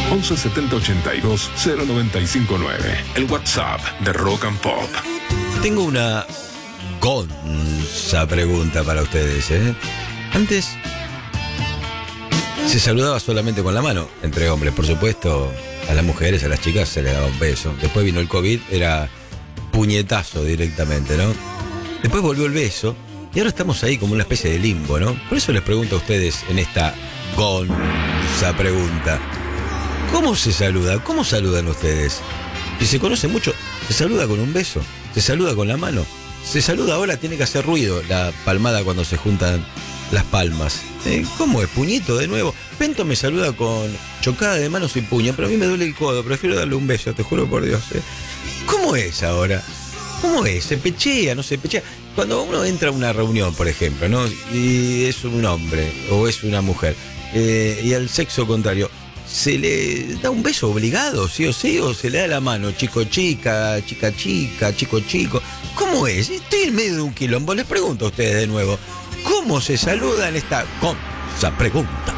11 70 82 0959. El WhatsApp de Rock and Pop. Tengo una gonza pregunta para ustedes, ¿eh? Antes se saludaba solamente con la mano, entre hombres, por supuesto. A las mujeres, a las chicas se les daba un beso. Después vino el COVID, era puñetazo directamente, ¿no? Después volvió el beso y ahora estamos ahí como una especie de limbo, ¿no? Por eso les pregunto a ustedes en esta gonza pregunta: ¿cómo se saluda? ¿Cómo saludan ustedes? Si se conocen mucho, ¿se saluda con un beso? ¿Se saluda con la mano? ¿Se saluda ahora? Tiene que hacer ruido la palmada cuando se juntan las palmas. ¿Cómo es? ¿Puñito de nuevo? Pento me saluda con chocada de manos y puño, pero a mí me duele el codo, prefiero darle un beso, te juro por Dios. ¿Cómo es ahora? ¿Cómo es? ¿Se pechea? ¿No se pechea? Cuando uno entra a una reunión, por ejemplo, ¿no? Y es un hombre o es una mujer, y al sexo contrario, ¿se le da un beso obligado, sí o sí? ¿O se le da la mano, chico-chica, chica-chica, chico-chico? ¿Cómo es? Estoy en medio de un quilombo. Les pregunto a ustedes de nuevo: ¿cómo se saluda en esta gonza pregunta?